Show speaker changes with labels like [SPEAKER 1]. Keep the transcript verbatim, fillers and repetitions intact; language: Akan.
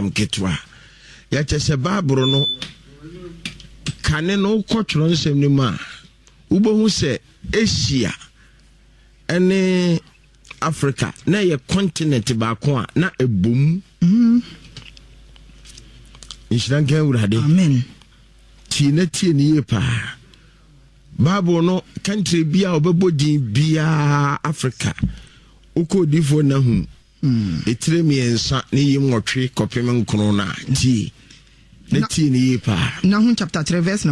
[SPEAKER 1] asɛm ketwa ya kyese Bible no kane no kɔtworo nsɛm ni ma ubohu se Asia ene Africa na ye continent baako a na ebom
[SPEAKER 2] mhm
[SPEAKER 1] Inshiranke urade
[SPEAKER 2] amen
[SPEAKER 1] ti na tie ni ye pa Bible no country bia obebo din bia Africa uko difo na hu
[SPEAKER 2] mm
[SPEAKER 1] etire miensa ni yimwotwe kopem nkron na ti na tie ni ye pa
[SPEAKER 2] Nahum chapter three verse